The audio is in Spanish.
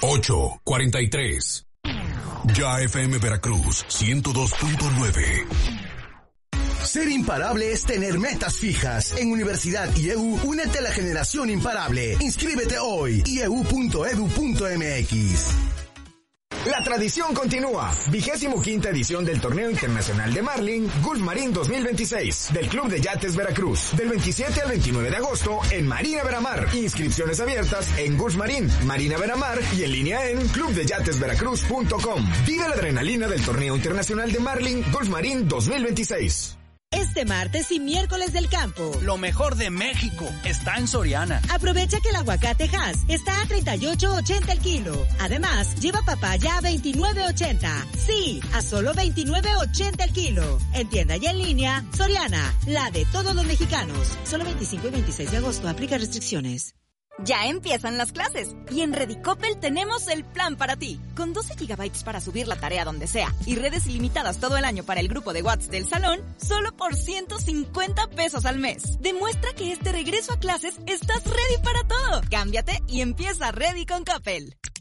8:43. Ya FM Veracruz 102.9. Ser imparable es tener metas fijas. En Universidad IEU, únete a la generación imparable. Inscríbete hoy. ieu.edu.mx. La tradición continúa. 25ª edición del Torneo Internacional de Marlin Gulf Marín 2026 del Club de Yates Veracruz. Del 27 al 29 de agosto en Marina Veramar. Inscripciones abiertas en Gulf Marín, Marina Veramar y en línea en clubdeyatesveracruz.com. Vive la adrenalina del Torneo Internacional de Marlin Gulf Marín 2026. Este martes y miércoles del campo. Lo mejor de México está en Soriana. Aprovecha que el aguacate Hass está a 38.80 el kilo. Además, lleva papaya a 29.80. Sí, a solo 29.80 el kilo. En tienda y en línea, Soriana, la de todos los mexicanos. Solo 25 y 26 de agosto, aplica restricciones. Ya empiezan las clases y en Redicopel tenemos el plan para ti. Con 12 GB para subir la tarea donde sea y redes ilimitadas todo el año para el grupo de WhatsApp del salón, solo por 150 pesos al mes. Demuestra que este regreso a clases estás ready para todo. Cámbiate y empieza Ready con Coppel.